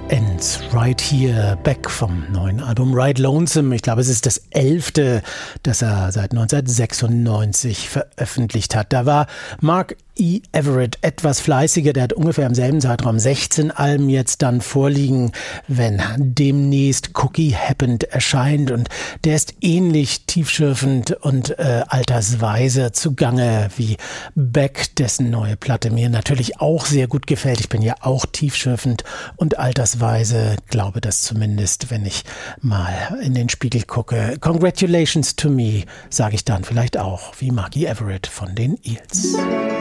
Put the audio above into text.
Ends Right Here, Beck vom neuen Album Ride Lonesome. Ich glaube, es ist das 11., das er seit 1996 veröffentlicht hat. Da war Mark E. Everett etwas fleißiger. Der hat ungefähr im selben Zeitraum 16 Alben jetzt dann vorliegen, wenn demnächst Cookie Happened erscheint. Und der ist ähnlich tiefschürfend und altersweise zugange wie Beck, dessen neue Platte mir natürlich auch sehr gut gefällt. Ich bin ja auch tiefschürfend und altersweise, glaube das zumindest, wenn ich mal in den Spiegel gucke. Congratulations to me, sage ich dann vielleicht auch, wie Mark E. Everett von den Eels.